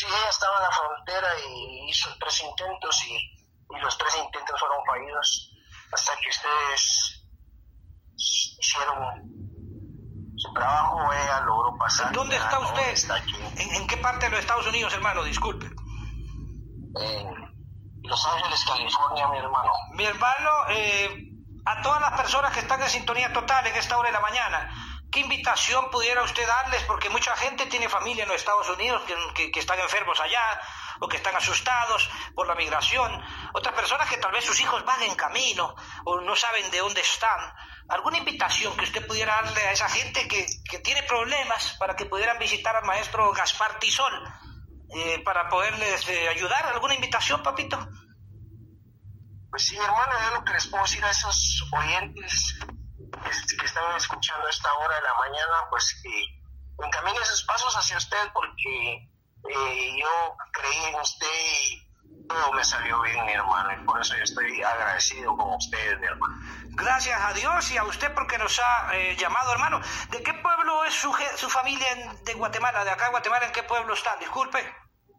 Sí, ella estaba en la frontera y hizo 3 intentos y los 3 intentos fueron fallidos hasta que ustedes hicieron su trabajo. Ella logró pasar. ¿Dónde está usted? Está aquí. ¿En qué parte de los Estados Unidos, hermano? Disculpe. En Los Ángeles, California, mi hermano. Mi hermano, a todas las personas que están en sintonía total en esta hora de la mañana, ¿qué invitación pudiera usted darles? Porque mucha gente tiene familia en los Estados Unidos que están enfermos allá o que están asustados por la migración. Otras personas que tal vez sus hijos van en camino o no saben de dónde están. ¿Alguna invitación que usted pudiera darle a esa gente que tiene problemas para que pudieran visitar al maestro Gaspar Tizol para poderles ayudar? ¿Alguna invitación, papito? Pues sí, hermano, yo lo que les puedo decir a esos oyentes que están escuchando a esta hora de la mañana, pues que encamine sus pasos hacia usted, porque yo creí en usted y todo me salió bien, mi hermano, y por eso yo estoy agradecido con ustedes, mi hermano. Gracias a Dios y a usted porque nos ha llamado, hermano. ¿De qué pueblo es su familia de Guatemala? ¿De acá de Guatemala en qué pueblo están? Disculpe.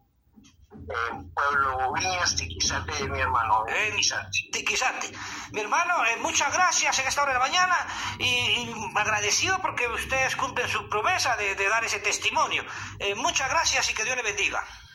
Pueblo Viñas, Tiquizate, mi hermano. Tiquizate. Mi hermano, muchas gracias en esta hora de la mañana y agradecido porque ustedes cumplen su promesa de dar ese testimonio. Muchas gracias y que Dios le bendiga.